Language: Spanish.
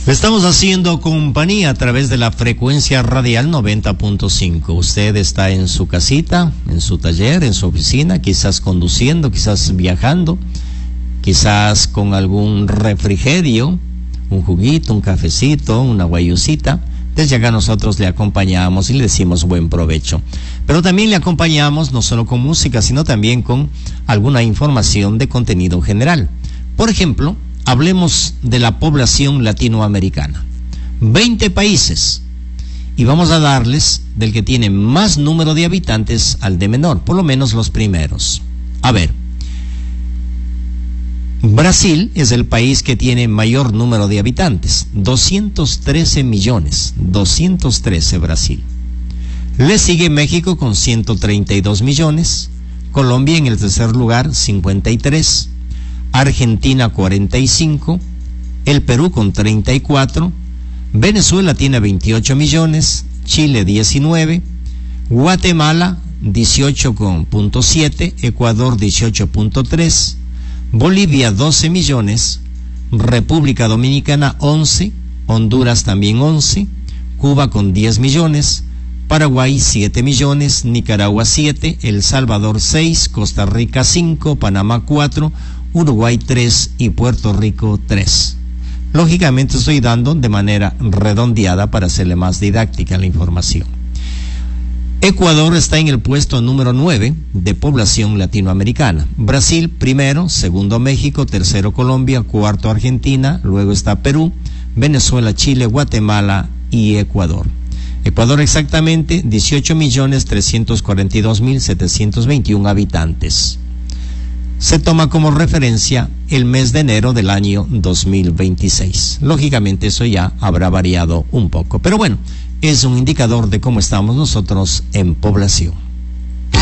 Le estamos haciendo compañía a través de la frecuencia radial 90.5. Usted está en su casita, en su taller, en su oficina, quizás conduciendo, quizás viajando, quizás con algún refrigerio, un juguito, un cafecito, una guayusita. Desde acá nosotros le acompañamos y le decimos buen provecho. Pero también le acompañamos no solo con música, sino también con alguna información de contenido general. Por ejemplo, hablemos de la población latinoamericana. 20 países. Y vamos a darles del que tiene más número de habitantes al de menor, por lo menos los primeros. A ver. Brasil es el país que tiene mayor número de habitantes, 213 millones, 213 Brasil. Le sigue México con 132 millones, Colombia en el tercer lugar, 53, Argentina 45, el Perú con 34, Venezuela tiene 28 millones, Chile 19, Guatemala 18.7, Ecuador 18.3, Bolivia 12 millones, República Dominicana 11, Honduras también 11, Cuba con 10 millones, Paraguay 7 millones, Nicaragua 7, El Salvador 6, Costa Rica 5, Panamá 4, Uruguay 3 y Puerto Rico 3. Lógicamente estoy dando de manera redondeada para hacerle más didáctica la información. Ecuador está en el puesto número 9 de población latinoamericana. Brasil primero, segundo México, tercero Colombia, cuarto Argentina, luego está Perú, Venezuela, Chile, Guatemala y Ecuador. Ecuador exactamente 18.342.721 habitantes. Se toma como referencia el mes de enero del año 2026. Lógicamente eso ya habrá variado un poco, pero bueno, es un indicador de cómo estamos nosotros en población.